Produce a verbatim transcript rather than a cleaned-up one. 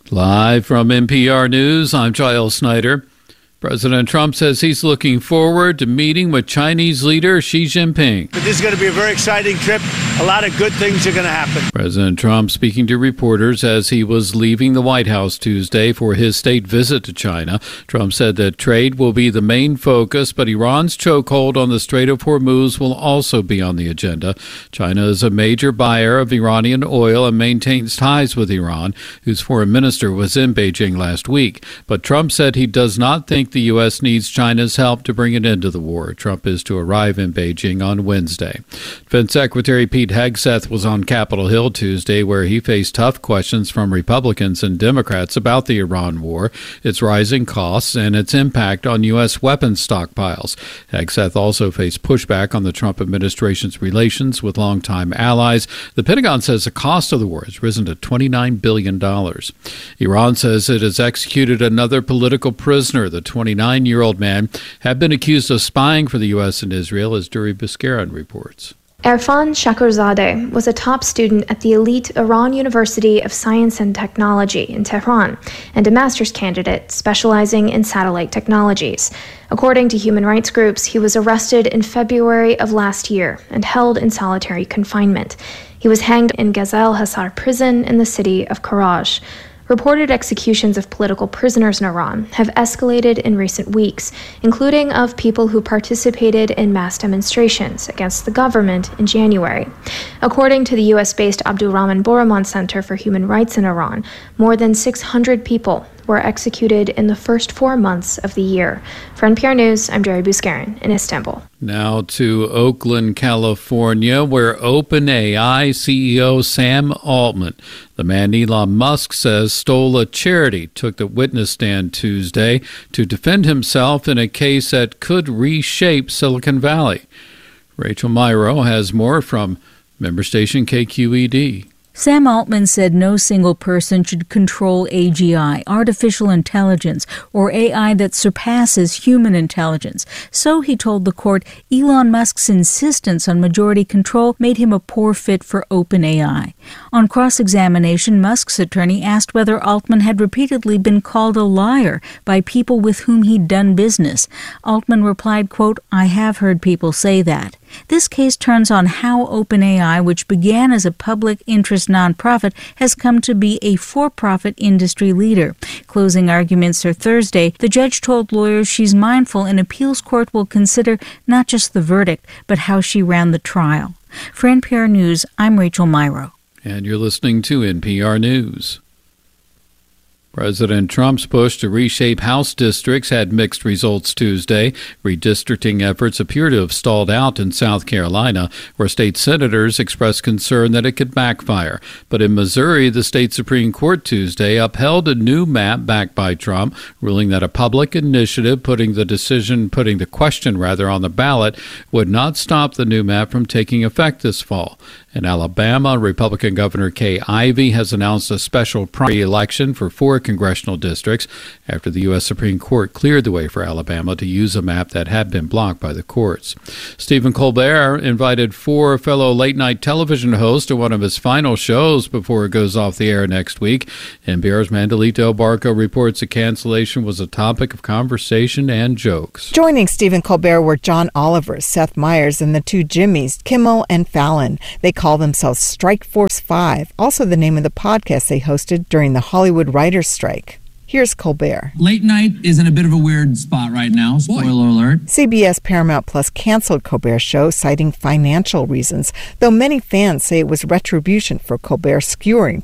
Live from N P R News, I'm Giles Snyder. President Trump says he's looking forward to meeting with Chinese leader Xi Jinping. But this is going to be a very exciting trip. A lot of good things are going to happen. President Trump speaking to reporters as he was leaving the White House Tuesday for his state visit to China. Trump said that trade will be the main focus, but Iran's chokehold on the Strait of Hormuz will also be on the agenda. China is a major buyer of Iranian oil and maintains ties with Iran, whose foreign minister was in Beijing last week. But Trump said he does not think the U S needs China's help to bring an end to the war. Trump is to arrive in Beijing on Wednesday. Defense Secretary Pete Hegseth was on Capitol Hill Tuesday, where he faced tough questions from Republicans and Democrats about the Iran war, its rising costs, and its impact on U S weapons stockpiles. Hegseth also faced pushback on the Trump administration's relations with longtime allies. The Pentagon says the cost of the war has risen to twenty-nine billion dollars. Iran says it has executed another political prisoner. The twenty-nine-year-old man had been accused of spying for the U S and Israel, as Duri Biskaran reports. Erfan Shakurzadeh was a top student at the elite Iran University of Science and Technology in Tehran and a master's candidate specializing in satellite technologies. According to human rights groups, he was arrested in February of last year and held in solitary confinement. He was hanged in Ghazal Hasar prison in the city of Karaj. Reported executions of political prisoners in Iran have escalated in recent weeks, including of people who participated in mass demonstrations against the government in January. According to the U S-based Abdurrahman Borahman Center for Human Rights in Iran, more than six hundred people were executed in the first four months of the year. For N P R News, I'm Duri Biskaran in Istanbul. Now to Oakland, California, where OpenAI C E O Sam Altman, the man Elon Musk says stole a charity, took the witness stand Tuesday to defend himself in a case that could reshape Silicon Valley. Rachel Myrow has more from member station K Q E D. Sam Altman said no single person should control A G I, artificial intelligence, or A I that surpasses human intelligence. So, he told the court, Elon Musk's insistence on majority control made him a poor fit for OpenAI. On cross-examination, Musk's attorney asked whether Altman had repeatedly been called a liar by people with whom he'd done business. Altman replied, quote, I have heard people say that. This case turns on how OpenAI, which began as a public interest nonprofit, has come to be a for-profit industry leader. Closing arguments are Thursday. The judge told lawyers she's mindful an appeals court will consider not just the verdict, but how she ran the trial. For N P R News, I'm Rachel Myrow. And you're listening to N P R News. President Trump's push to reshape House districts had mixed results Tuesday. Redistricting efforts appear to have stalled out in South Carolina, where state senators expressed concern that it could backfire. But in Missouri, the state Supreme Court Tuesday upheld a new map backed by Trump, ruling that a public initiative putting the decision, putting the question rather on the ballot, would not stop the new map from taking effect this fall. In Alabama, Republican Governor Kay Ivey has announced a special primary election for four congressional districts after the U S Supreme Court cleared the way for Alabama to use a map that had been blocked by the courts. Stephen Colbert invited four fellow late-night television hosts to one of his final shows before it goes off the air next week. N P R's Mandelito Barco reports the cancellation was a topic of conversation and jokes. Joining Stephen Colbert were John Oliver, Seth Meyers, and the two Jimmys, Kimmel and Fallon. They call themselves Strike Force Five, also the name of the podcast they hosted during the Hollywood writers' strike. Here's Colbert. Late night is in a bit of a weird spot right now. Spoiler alert. C B S Paramount Plus canceled Colbert's show, citing financial reasons, though many fans say it was retribution for Colbert skewering